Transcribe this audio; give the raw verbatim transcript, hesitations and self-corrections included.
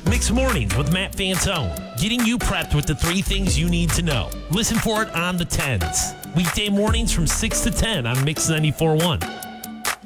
Mix Mornings with Matt Fantone, getting you prepped with the three things you need to know. Listen for it on the tens. Weekday mornings from six to ten on Mix ninety-four point one.